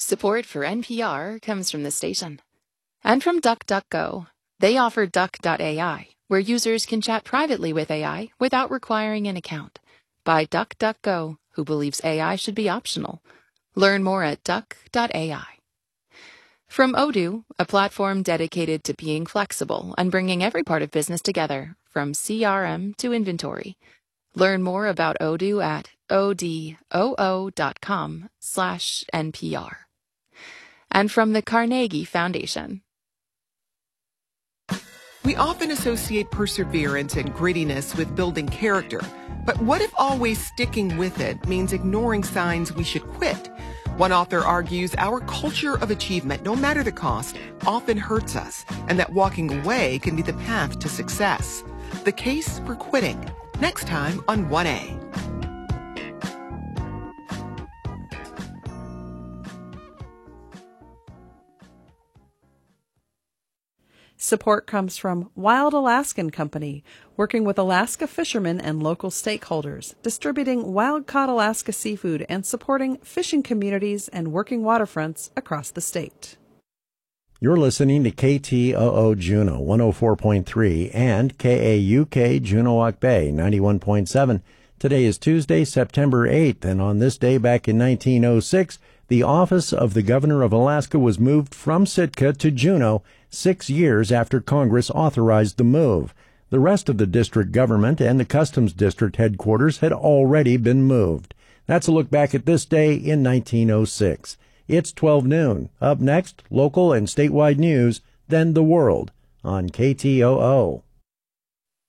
Support for NPR comes from the station. And from DuckDuckGo. They offer Duck.ai, where users can chat privately with AI without requiring an account. By DuckDuckGo, who believes AI should be optional. Learn more at Duck.ai. From Odoo, a platform dedicated to being flexible and bringing every part of business together, from CRM to inventory. Learn more about Odoo at odoo.com/NPR. And from the Carnegie Foundation. We often associate perseverance and grittiness with building character. But what if always sticking with it means ignoring signs we should quit? One author argues our culture of achievement, no matter the cost, often hurts us, and that walking away can be the path to success. The case for quitting, next time on 1A. Support comes from Wild Alaskan Company, working with Alaska fishermen and local stakeholders, distributing wild-caught Alaska seafood and supporting fishing communities and working waterfronts across the state. You're listening to KTOO Juneau 104.3 and KAUK Juneau-Wauk Bay 91.7. Today is Tuesday, September 8th, and on this day back in 1906, the office of the Governor of Alaska was moved from Sitka to Juneau 6 years after Congress authorized the move. The rest of the district government and the Customs District headquarters had already been moved. That's a look back at this day in 1906. It's 12 noon. Up next, local and statewide news, then the world on KTOO.